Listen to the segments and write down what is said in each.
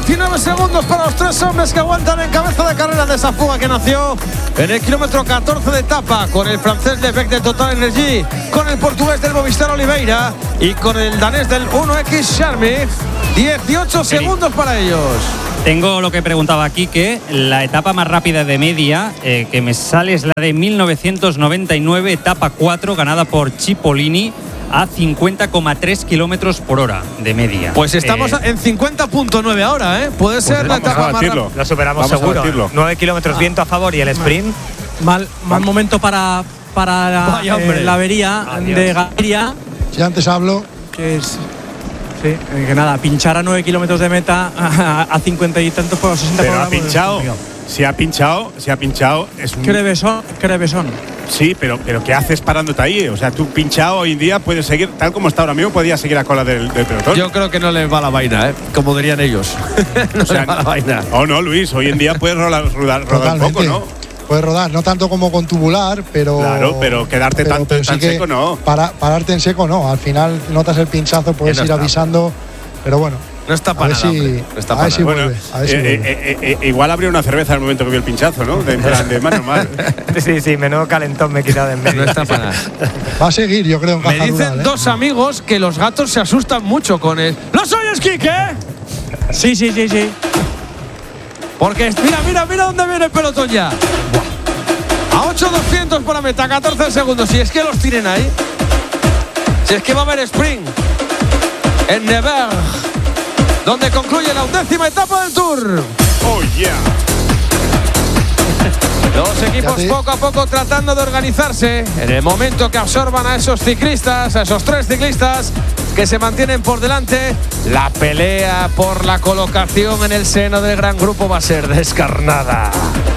19 segundos para los tres hombres que aguantan en cabeza de carrera de esa fuga que nació en el kilómetro 14 de etapa, con el francés Levesque de Total Energy, con el portugués del Movistar Oliveira y con el danés del 1X Charmy. 18 segundos para ellos. Tengo lo que preguntaba aquí, que la etapa más rápida de media que me sale es la de 1999, etapa 4, ganada por Cipollini, a 50,3 kilómetros por hora de media. Pues estamos en 50,9 ahora, ¿eh? Puede ser la etapa más rápida. Lo superamos seguro. 9 kilómetros viento a favor y el sprint. Mal momento para la avería de Gaviria. Si antes hablo. Que es. Sí, que nada, pinchar a 9 kilómetros de meta a 50 y tantos por 60 pero por hora. ha pinchado. Si ha pinchado. Es un... Crevesón. Sí, pero ¿qué haces parándote ahí? O sea, tú pinchado hoy en día puedes seguir, tal como está ahora mismo, podías seguir a cola del pelotón. Yo creo que no les va la vaina, como dirían ellos. No, o sea, les va la vaina. Oh, no, Luis, hoy en día puedes rodar un poco, ¿no? Puedes rodar, no tanto como con tubular, pero. Claro, pero quedarte tan seco no. Pararte en seco no. Al final notas el pinchazo, puedes ir avisando, pero bueno. No está para nada. A ver si vuelve. Igual abrió una cerveza al momento que vio el pinchazo, ¿no? En plan de mano mal. Sí, menudo calentón me he quitado de en medio. No está para nada. Va a seguir, yo creo, en caja Me dicen rural, dos amigos que los gatos se asustan mucho con él. ¿Los oyes, Quique? Sí. Porque mira dónde viene el pelotón ya. A 8.200 para meta, 14 segundos. Si es que los tienen ahí. Si es que va a haber sprint en Nevers, donde concluye la 11ª etapa del Tour. Oh, yeah. Los equipos poco a poco tratando de organizarse en el momento que absorban a esos ciclistas, a esos tres ciclistas que se mantienen por delante. La pelea por la colocación en el seno del gran grupo va a ser descarnada.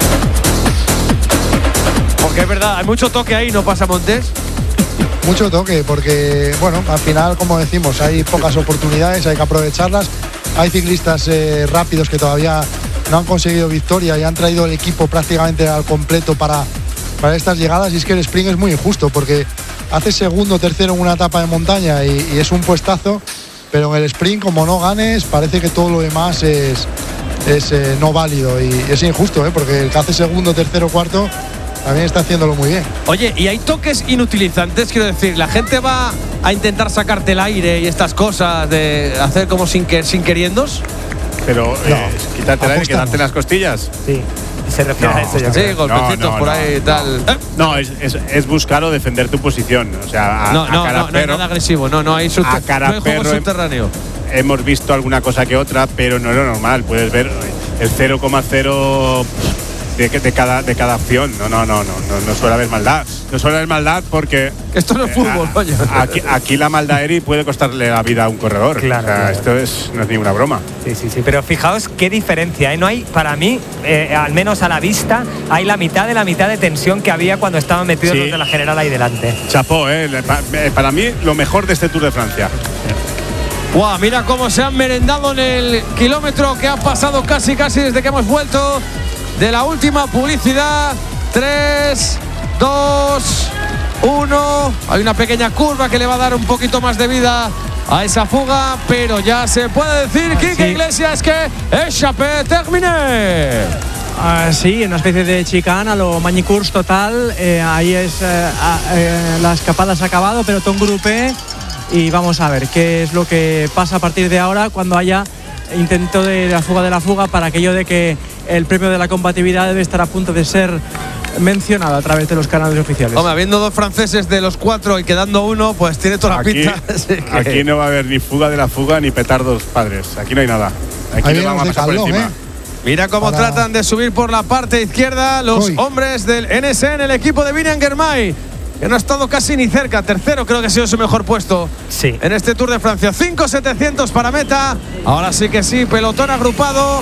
Porque es verdad, hay mucho toque ahí, ¿no pasa, Montes? Mucho toque, porque, bueno, al final, como decimos, hay pocas oportunidades, hay que aprovecharlas. Hay ciclistas rápidos que todavía no han conseguido victoria y han traído el equipo prácticamente al completo para estas llegadas. Y es que el sprint es muy injusto, porque haces segundo, tercero en una etapa de montaña y es un puestazo, pero en el sprint, como no ganes, parece que todo lo demás es no válido. Y es injusto, porque el que hace segundo, tercero, cuarto también está haciéndolo muy bien. Oye, y hay toques inutilizantes, quiero decir, la gente va a intentar sacarte el aire y estas cosas de hacer como sin queriendos. Pero quítate el aire, quedarte las costillas. Sí, se refiere a eso. Sí, golpecitos por ahí y tal. No, es buscar o defender tu posición. O sea, no es nada agresivo. No hay juego subterráneo. Hemos visto alguna cosa que otra, pero no es lo normal. Puedes ver el 0,0 de cada acción. No suele haber maldad. No suele haber maldad porque esto no es fútbol, coño. Aquí la maldad Eri puede costarle la vida a un corredor. Claro, esto no es ninguna broma. Sí, pero fijaos qué diferencia, No hay, para mí, al menos a la vista, hay la mitad de tensión que había cuando estaban metidos los de la general ahí delante. Chapó, para mí lo mejor de este Tour de Francia. Wow, mira cómo se han merendado en el kilómetro que ha pasado casi desde que hemos vuelto de la última publicidad. 3, 2, 1. Hay una pequeña curva que le va a dar un poquito más de vida a esa fuga, pero ya se puede decir, Quique Iglesias, que échappé terminé. Sí, una especie de chicane a lo Magny-Cours total. Ahí es la escapada se ha acabado, pelotón grupé. Y vamos a ver qué es lo que pasa a partir de ahora cuando haya intento de la fuga para aquello de que el premio de la combatividad debe estar a punto de ser mencionado a través de los canales oficiales. Hombre, habiendo dos franceses de los 4 y quedando uno, pues tiene toda la pinta. Aquí no va a haber ni fuga de la fuga ni petardos padres. Aquí no hay nada. Aquí no vamos a pasar por encima. Mira cómo tratan de subir por la parte izquierda los hombres del NSN, el equipo de Vinian Girmay, que no ha estado casi ni cerca. Tercero creo que ha sido su mejor puesto en este Tour de Francia. 5.700 para meta. Ahora sí que sí, pelotón agrupado.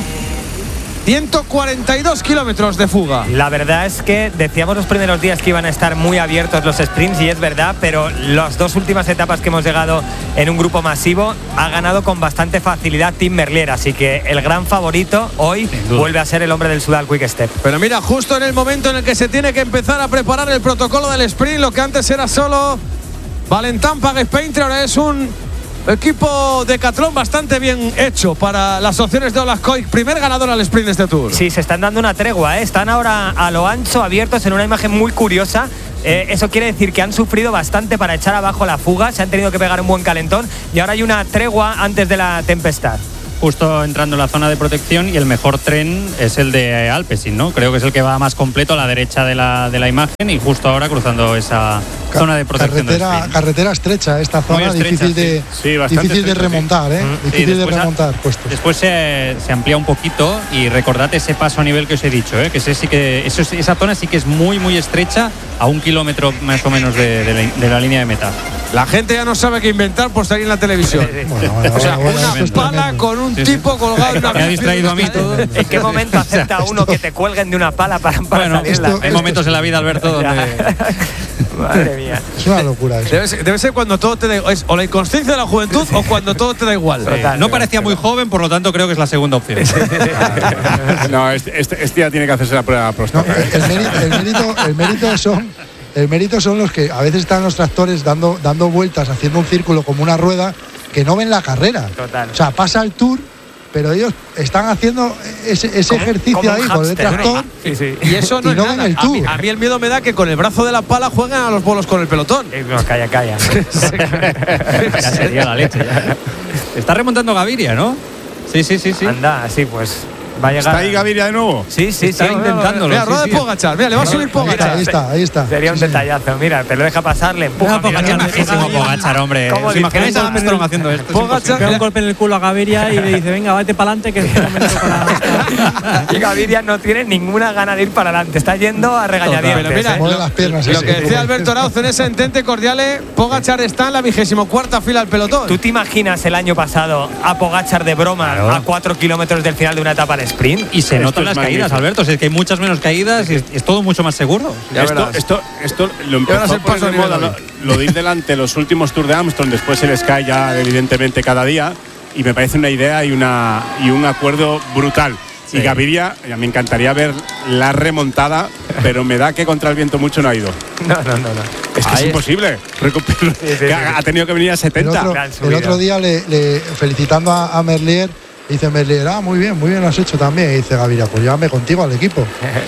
142 kilómetros de fuga. La verdad es que decíamos los primeros días que iban a estar muy abiertos los sprints, y es verdad, pero las dos últimas etapas que hemos llegado en un grupo masivo ha ganado con bastante facilidad Tim Merlier, así que el gran favorito hoy vuelve a ser el hombre del Soudal Quick Step. Pero mira, justo en el momento en el que se tiene que empezar a preparar el protocolo del sprint, lo que antes era solo Valentin Pages-Painter, ahora es un Equipo Decathlon bastante bien hecho para las opciones de Olascoy. Primer ganador al sprint de este Tour. Sí, se están dando una tregua, ¿eh? Están ahora a lo ancho, abiertos en una imagen muy curiosa. Eso quiere decir que han sufrido bastante para echar abajo la fuga, se han tenido que pegar un buen calentón y ahora hay una tregua antes de la tempestad. Justo entrando en la zona de protección, y el mejor tren es el de Alpecin, ¿no? Creo que es el que va más completo a la derecha de la imagen, y justo ahora cruzando esa zona de protección. Carretera estrecha, esta zona estrecha, difícil de remontar, ¿eh? Difícil de remontar puestos. Después se amplía un poquito, y recordad ese paso a nivel que os he dicho, ¿eh? Que esa zona sí que es muy, muy estrecha, a 1 kilómetro más o menos de la línea de meta. La gente ya no sabe qué inventar por salir en la televisión. Bueno, o sea, una pala con un tipo colgado en una. Me ha distraído a mí todo. ¿En qué momento acepta uno que te cuelguen de una pala para salirla? Hay momentos en la vida, Alberto, donde. Madre mía. Es una locura eso. Debe ser cuando todo te da igual. Es o la inconsciencia de la juventud o cuando todo te da igual. No parecía muy joven, por lo tanto creo que es la segunda opción. No, este ya tiene que hacerse la prueba próstata. El mérito son los que a veces están los tractores dando vueltas, haciendo un círculo como una rueda, que no ven la carrera. Total. O sea, pasa el Tour, pero ellos están haciendo ese ejercicio ahí con el tractor. Sí. Y eso no y es no nada. ven el Tour. A mí el miedo me da que con el brazo de la pala juegan a los bolos con el pelotón. No, calla. Ya sería la leche. Ya. Está remontando Gaviria, ¿no? Sí. Anda, así pues. Va a llegar. ¿Está ahí Gaviria de nuevo? Sí. Está intentándolo. Mira, rueda de Pogačar. Mira, le va a subir Pogačar. Ahí está. Sería un detallazo. Mira, te lo deja pasar, le empuja. Qué majísimo Pogačar, hombre. ¿Os imagináis a Armstrong haciendo esto? Pogačar Pega un golpe en el culo a Gaviria y le dice, venga, vete para adelante, que es el momento para. Y Gaviria no tiene ninguna gana de ir para adelante. Está yendo a regañadientes. Pero mira, Mueve las piernas, lo sí. que decía Alberto Arauz en ese entente cordiale, Pogačar está en la 24ª fila del pelotón. ¿Tú te imaginas el año pasado a Pogačar de broma a 4 kilómetros del final de una etapa de sprint? Y se notan las magnífico. caídas, Alberto. Si es que hay muchas menos caídas y es todo mucho más seguro. Esto lo empezó a poner de moda, lo de ir delante los últimos Tours de Armstrong, después el Sky ya evidentemente cada día, y me parece una idea y un acuerdo brutal. Sí. Y Gaviria, me encantaría ver la remontada, pero me da que contra el viento mucho no ha ido. No. Es que es imposible. Ha tenido que venir a 70. El otro día felicitando a Merlier, dice Merlier, muy bien lo has hecho también. Y dice Gaviria, pues llévame contigo al equipo.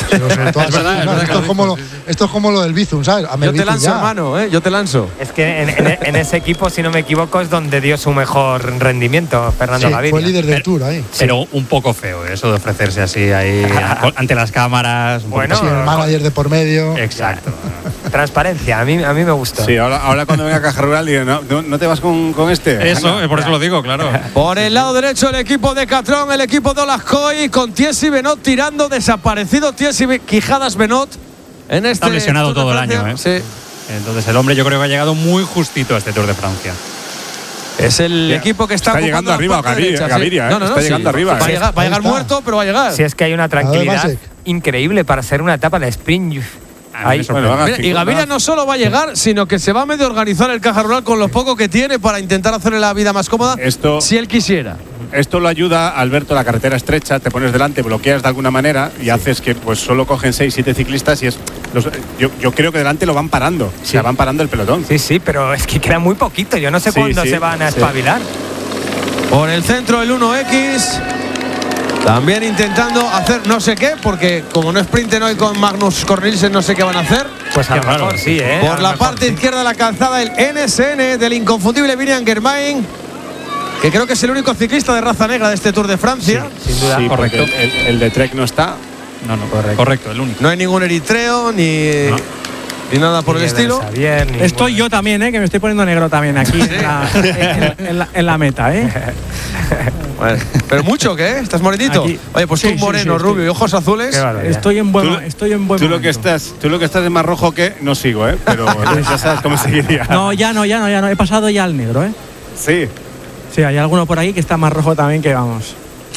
Esto es como lo del Bizum, ¿sabes? Yo te lanzo, hermano, yo te lanzo. Es que en ese equipo, si no me equivoco, es donde dio su mejor rendimiento Fernando Gaviria. Fue líder del Tour ahí. Pero un poco feo eso de ofrecerse así ahí ante las cámaras. Bueno, sí, el manager de por medio. Exacto. Transparencia, a mí me gustó. Sí, ahora cuando venga Caja Rural diré, no te vas con este. Eso, por eso lo digo, claro. Por el lado derecho el equipo de Decathlon, el equipo de Olascoy, con Thierry Benoit tirando, desaparecido Thierry Quijadas Benoit en este. Está lesionado todo el año, ¿eh? Sí. Entonces el hombre yo creo que ha llegado muy justito a este Tour de Francia. Es el equipo que está llegando arriba, Gaviria, está llegando arriba. Va a llegar muerto, pero va a llegar. Si es que hay una tranquilidad increíble para ser una etapa de sprint. Mira, y Gaviria no solo va a llegar, sino que se va a medio organizar el Caja Rural con lo poco que tiene para intentar hacerle la vida más cómoda si él quisiera. Esto lo ayuda, Alberto, la carretera estrecha, te pones delante, bloqueas de alguna manera y haces que pues solo cogen 6-7 ciclistas y yo creo que delante lo van parando, van parando el pelotón. Sí, pero es que queda muy poquito, yo no sé cuándo se van a espabilar. Por el centro el 1X, también intentando hacer no sé qué, porque como no sprinten hoy con Magnus Cornelsen, no sé qué van a hacer. Pues a lo mejor sí, Por la parte izquierda de la calzada el NSN del inconfundible Biniam Germain, que creo que es el único ciclista de raza negra de este Tour de Francia. Sí, sin duda. Sí, correcto. El de Trek no está. No, correcto, el único. No hay ningún eritreo ni nada por el estilo. Estoy yo también, que me estoy poniendo negro también aquí en la meta, Bueno, pero mucho, ¿qué? ¿Estás morenito? Aquí. Oye, pues tú moreno, rubio y ojos azules. Estoy en buen momento. Tú lo que estás es más rojo que no sigo, pero ya sabes cómo seguiría. No, ya no. He pasado ya al negro, Sí. Sí, hay alguno por ahí que está más rojo también, que vamos.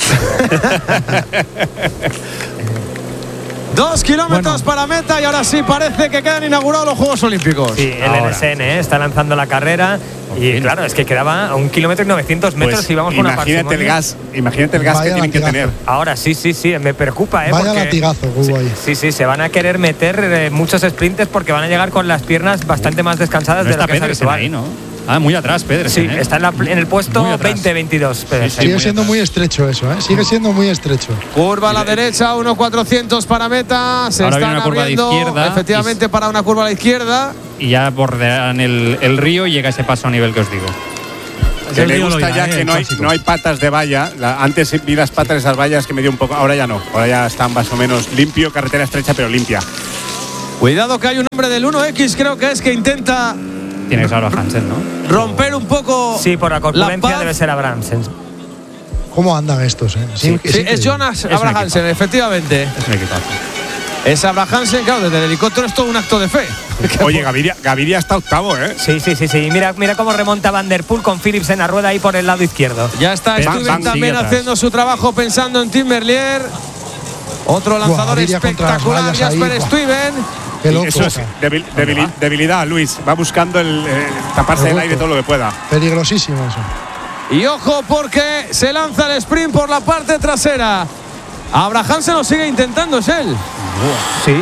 2 kilómetros para meta y ahora sí parece que quedan inaugurados los Juegos Olímpicos. Sí, el NSN está lanzando la carrera y claro, es que quedaba a 1 kilómetro y 900 metros pues y vamos con una imagínate el gas que tienen que tener. Ahora sí, me preocupa, Vaya porque latigazo que hubo ahí. Sí, se van a querer meter muchos sprinters porque van a llegar con las piernas bastante más descansadas de lo que es habitual. Ahí, ¿no? Muy atrás, Pedersen. Sí, está en el puesto 20-22. Sigue siendo muy estrecho eso, ¿eh? Sigue siendo muy estrecho. Curva a la derecha, 1.400 para meta. Se ahora están viene una curva abriendo, de izquierda. efectivamente, para una curva a la izquierda. Y ya bordean el río y llega ese paso a nivel que os digo. Que me gusta ya que no hay patas de valla. Antes vi las patas de esas vallas que me dio un poco. Ahora ya no. Ahora ya están más o menos limpio, carretera estrecha, pero limpia. Cuidado que hay un hombre del 1X, creo que es que intenta. Tiene que ser Abraham Hansen, ¿no? Romper un poco. Sí, por la corpulencia debe ser Abraham Hansen. ¿Cómo andan estos, eh? Sí, es Jonas Abraham Hansen, efectivamente. Es un equipazo. Es Abraham Hansen, claro, desde el helicóptero es todo un acto de fe. Oye, Gaviria está octavo, ¿eh? Sí. Mira cómo remonta Van der Poel con Philips en la rueda ahí por el lado izquierdo. Ya está Stuyven también haciendo su trabajo pensando en Tim Merlier. Otro lanzador espectacular, Jasper Stuyven. Qué loco. Eso es debilidad, Luis. Va buscando taparse el aire todo lo que pueda. Peligrosísimo eso. Y ojo porque se lanza el sprint por la parte trasera. Abraham se lo sigue intentando, es él. Sí.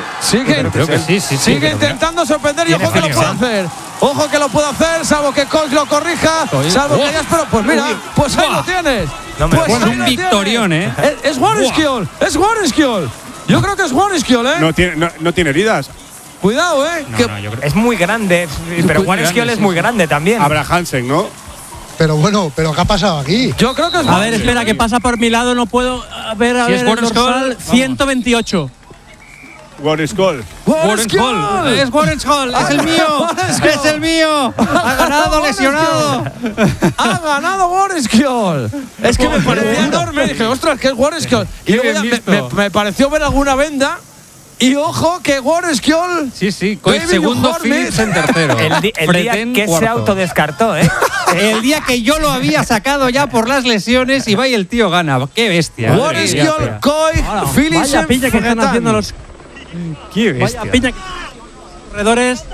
Sigue intentando sorprender y ojo que lo puede hacer. Ojo que lo puede hacer, salvo que Cox lo corrija. Salvo que Jasper. Pues mira, pues ahí lo tienes. Pues un victorión, ¿eh? Es Warrenskiol. Es Warrenskiol. Yo creo que es Warrenskiol, ¿eh? No tiene heridas. Cuidado, ¿eh? Es muy grande, pero Warrenskiol es muy grande también. Abraham Hansen, ¿no? Pero bueno, ¿qué ha pasado aquí? Yo creo que es. A ver, espera, que pasa por mi lado, no puedo ver Si es el dorsal. 128. Warrenskiol. Warrenskiol. Es Warrenskiol, es el mío. Es el mío. Ha ganado lesionado. Ha ganado Warrenskiol. Es que me parecía enorme. Dije, ostras, que es Warrenskiol. Y luego me pareció ver alguna venda. Y ojo que Warrenskiol. Sí, con el segundo, Phillips en tercero. El día que se autodescartó, ¿eh? El día que yo lo había sacado ya por las lesiones y va y el tío gana. ¡Qué bestia! Warrenskiol, Coy, Phillips. Vaya piña que están haciendo los. ¡Qué bestia! Vaya piña que corredores.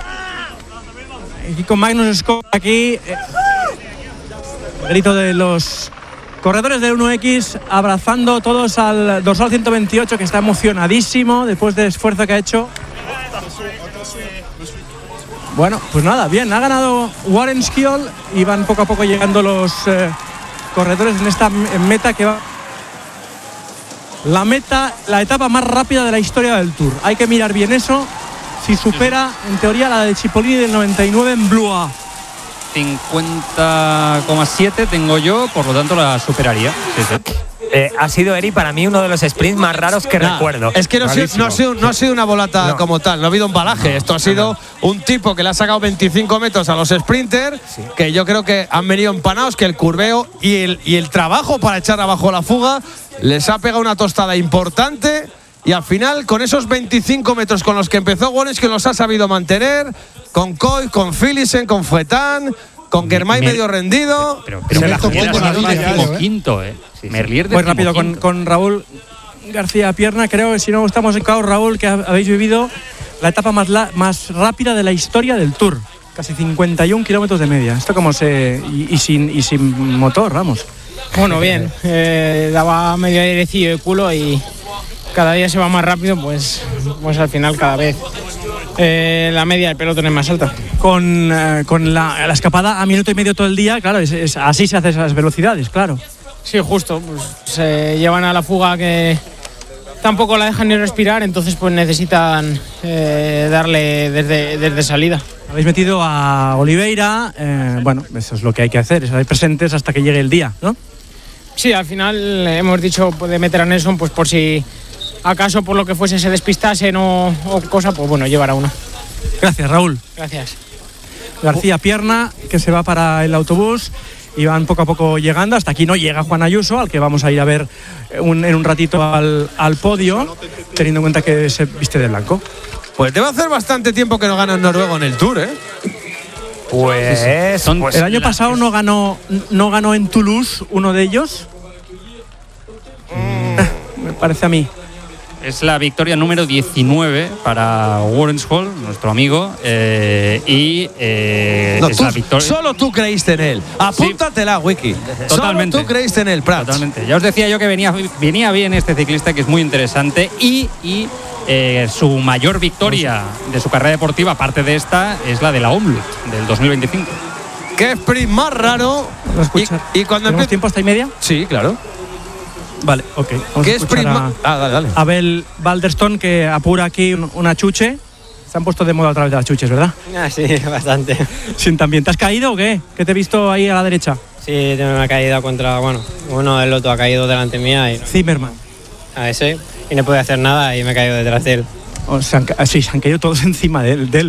Aquí con Magnus Scott aquí. Grito de los corredores del 1X abrazando todos al dorsal 128 que está emocionadísimo después del esfuerzo que ha hecho. Bueno, pues nada, bien, ha ganado Warrenskiol y van poco a poco llegando los corredores en esta meta que va. La etapa más rápida de la historia del Tour. Hay que mirar bien eso. Si supera, en teoría, la de Cipollini del 99 en Blois. 50,7 tengo yo, por lo tanto la superaría. Sí. Ha sido, Eri, para mí uno de los sprints más raros que recuerdo. Es que no ha sido una volata como tal, no ha habido embalaje. Esto ha sido un tipo que le ha sacado 25 metros a los sprinters, que yo creo que han venido empanados, que el curveo y el trabajo para echar abajo la fuga les ha pegado una tostada importante. Y al final, con esos 25 metros con los que empezó Warnes, que los ha sabido mantener, con Coy, con Philipsen, con Fuetán, con Germay medio rendido. Pero se la jugó con el quinto, Merlier muy rápido con Raúl García Pierna. Creo que si no estamos en caos, Raúl, que habéis vivido la etapa más rápida de la historia del Tour. Casi 51 kilómetros de media. Esto como y sin motor, vamos. Bueno, bien. Daba medio airecillo de culo y cada día se va más rápido, pues al final cada vez la media del pelotón es más alta. Con la escapada a minuto y medio todo el día, claro, así se hacen esas velocidades, claro. Sí, justo, pues se llevan a la fuga que tampoco la dejan ni respirar, entonces pues necesitan darle desde salida. Habéis metido a Oliveira, bueno, eso es lo que hay que hacer, estar presentes hasta que llegue el día, ¿no? Sí, al final hemos dicho de meter a Nelson, pues por si acaso por lo que fuese se despistasen o cosa, pues bueno, llevar a uno. Gracias, Raúl. Gracias. García Pierna, que se va para el autobús y van poco a poco llegando. Hasta aquí no llega Juan Ayuso, al que vamos a ir a ver en un ratito al podio, teniendo en cuenta que se viste de blanco. Pues debe hacer bastante tiempo que no gana en Noruego en el Tour, ¿eh? Pues el año pasado no ganó en Toulouse uno de ellos. Me parece a mí. Es la victoria número 19 para Warrenskiol, nuestro amigo, y es la victoria. Solo tú creíste en él. Apúntatela, Wiki. Totalmente. Solo tú creíste en él, Prats. Totalmente. Ya os decía yo que venía bien este ciclista, que es muy interesante, y su mayor victoria de su carrera deportiva, aparte de esta, es la de la Omloop del 2025. Qué sprint más raro. Vamos a escuchar. Y cuando ¿Tenemos empieza. tiempo hasta y media? Sí, claro. Vale, ok. Vamos ¿Qué a escuchar sprint más? Dale. a Abel Balderston, que apura aquí una chuche. Se han puesto de moda otra vez las chuches, ¿verdad? Sí, bastante. Sí, también. ¿Te has caído o qué? ¿Qué te he visto ahí a la derecha? Sí, tengo una caída contra, uno del Loto ha caído delante mía y Zimmerman. a ese y no pude hacer nada y me he caído detrás de él. Sí, se han caído todos encima de él.